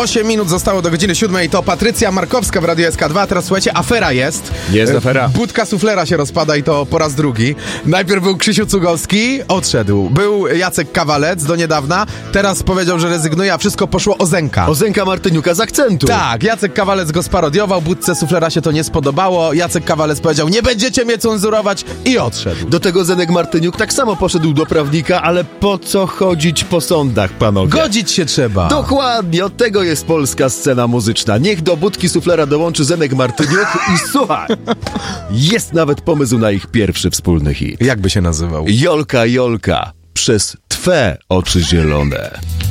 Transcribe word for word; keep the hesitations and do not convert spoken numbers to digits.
osiem minut zostało do godziny siódmej. To Patrycja Markowska w Radiu S K dwa. Teraz słuchajcie, afera jest. Jest afera. Budka suflera się rozpada i to po raz drugi. Najpierw był Krzysiu Cugowski, odszedł. Był Jacek Kawalec do niedawna. Teraz powiedział, że rezygnuje, a wszystko poszło o Zenka. O Zenka Martyniuka z akcentu. Tak, Jacek Kawalec go sparodiował, Budce suflera się to nie spodobało. Jacek Kawalec powiedział, nie będziecie mnie cenzurować i odszedł. Do tego Zenek Martyniuk tak samo poszedł do prawnika, ale po co chodzić po sądach, panowie? Godzić się trzeba. Dokładnie, od tego jest polska scena muzyczna. Niech do budki suflera dołączy Zenek Martyniuk i słuchaj, jest nawet pomysł na ich pierwszy wspólny hit. Jak by się nazywał? Jolka, Jolka, przez twe oczy zielone.